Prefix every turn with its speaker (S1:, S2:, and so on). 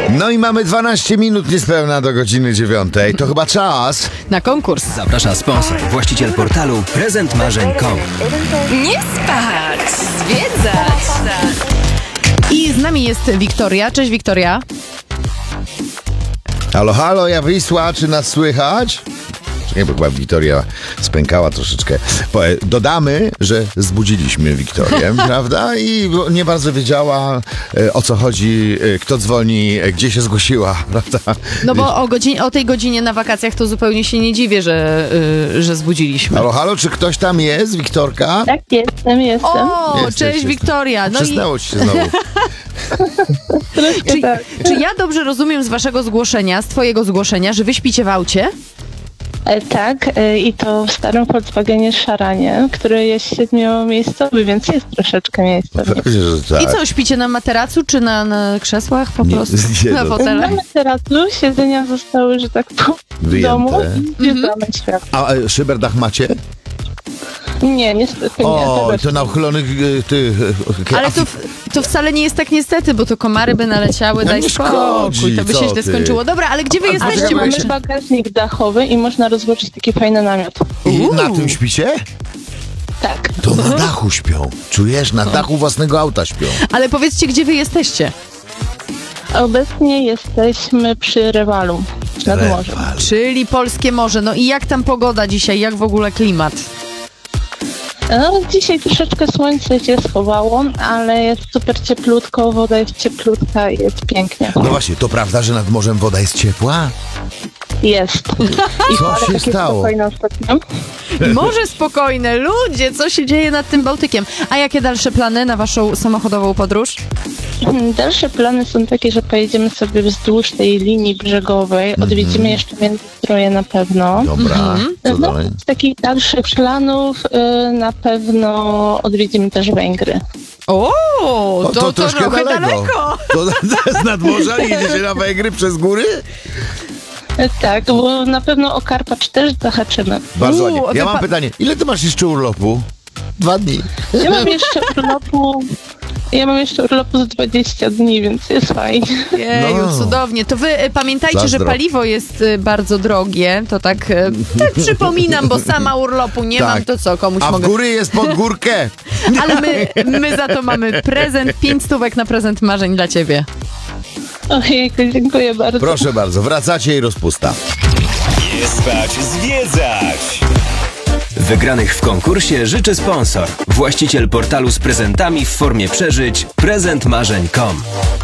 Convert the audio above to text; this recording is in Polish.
S1: No i mamy 12 minut niespełna do godziny 9. To chyba czas.
S2: Na konkurs.
S3: Zaprasza sponsor, właściciel portalu prezentmarzeń.com.
S4: Nie spać, zwiedzać.
S2: I z nami jest Wiktoria. Cześć, Wiktoria.
S1: Halo, halo, ja Wisła, czy nas słychać? Czekaj, bo chyba Wiktoria spękała troszeczkę. Dodamy, że zbudziliśmy Wiktorię, prawda? I nie bardzo wiedziała, o co chodzi, kto dzwoni, gdzie się zgłosiła, prawda?
S2: No bo o tej godzinie na wakacjach to zupełnie się nie dziwię, że zbudziliśmy.
S1: Halo, halo, czy ktoś tam jest, Wiktorka?
S5: Tak, jestem.
S2: O,
S1: Jesteś.
S2: cześć, Wiktoria. No
S1: Przysnęło ci się znowu.
S2: czy ja dobrze rozumiem z waszego zgłoszenia, z twojego zgłoszenia, że wy śpicie w aucie?
S5: Tak, i to w starym Volkswagenie Szaranie, który jest 7-miejscowy, więc jest troszeczkę miejsca.
S1: Pewnie, że tak.
S2: I co, śpicie na materacu, czy na krzesłach po prostu?
S1: nie,
S2: Na
S1: no.
S2: fotelach?
S5: Mamy teraz siedzenia zostały, że tak powiem, w
S1: Wyjęte.
S5: domu i zwiedzamy świat.
S1: A szyberdach macie?
S5: Nie, niestety nie.
S1: O,
S5: Tego
S1: to na uchylonych
S2: Ale to wcale nie jest tak niestety, bo to komary by naleciały,
S1: No
S2: daj
S1: nie
S2: spokój,
S1: szkodzi,
S2: to by się
S1: co
S2: źle
S1: ty?
S2: skończyło. Dobra, ale gdzie wy jesteście?
S1: czekaj,
S2: Bo
S1: bo
S5: mamy bagażnik dachowy i można rozłożyć taki fajny namiot.
S1: I na tym śpicie?
S5: Tak.
S1: To na dachu śpią. Czujesz? Na dachu własnego auta śpią.
S2: Ale powiedzcie, gdzie wy jesteście?
S5: Obecnie jesteśmy przy Rewalu, nad morzem.
S1: Rewal.
S2: Czyli polskie morze. No i jak tam pogoda dzisiaj? Jak w ogóle klimat?
S5: No, dzisiaj troszeczkę słońce się schowało, ale jest super cieplutko, woda jest cieplutka i jest pięknie.
S1: No właśnie, to prawda, że nad morzem woda jest ciepła?
S5: Jest. I
S1: Co
S5: fale
S1: się
S5: takie
S1: stało?
S5: spokojne ostatnio.
S2: Morze spokojne, ludzie, co się dzieje nad tym Bałtykiem? A jakie dalsze plany na waszą samochodową podróż?
S5: Dalsze plany są takie, że pojedziemy sobie wzdłuż tej linii brzegowej, odwiedzimy jeszcze Międzyzdroje na pewno.
S1: Dobra, co
S5: No,
S1: dalej?
S5: z takich dalszych planów na pewno odwiedzimy też Węgry.
S2: O, to
S1: troszkę
S2: trochę daleko.
S1: To z nadmorza jedziecie na Węgry przez góry?
S5: Tak, bo na pewno o Karpacz też zahaczymy.
S1: Bardzo ładnie. Ja mam
S2: wypa-
S1: pytanie, ile ty masz jeszcze urlopu? 2 dni.
S5: Ja mam jeszcze urlopu z 20 dni, więc jest fajnie.
S2: Jeju,
S1: No.
S2: cudownie. To wy pamiętajcie, że
S1: Zazdro.
S2: paliwo jest bardzo drogie. To tak przypominam, bo sama urlopu nie mam, to co, komuś
S1: A w
S2: mogę...
S1: góry jest pod górkę.
S2: Ale my za to mamy prezent, 5 stówek na prezent marzeń dla ciebie.
S5: Ojejku, dziękuję bardzo.
S1: Proszę bardzo, wracacie i rozpusta.
S6: Nie spać, zwiedzać!
S3: Wygranych w konkursie życzy sponsor, właściciel portalu z prezentami w formie przeżyć prezentmarzeń.com.